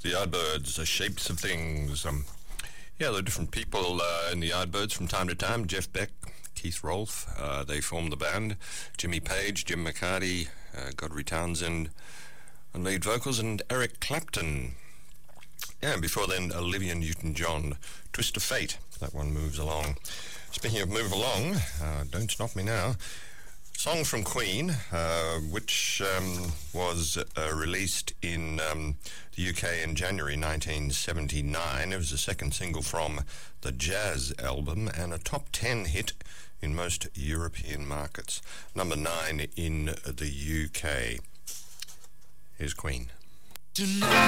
The Yardbirds, The Shapes of Things. There are different people in the Yardbirds from time to time. Jeff Beck, Keith Rolfe, they formed the band. Jimmy Page, Jim McCarty, Godfrey Townsend on lead vocals, and Eric Clapton. Yeah, and before then, Olivia Newton-John, Twist of Fate. That one moves along. Speaking of move along, Don't Stop Me Now. Song from Queen, which was released in the UK in January 1979. It was the second single from the Jazz album and a top 10 hit in most European markets. Number 9 in the UK. Here's Queen.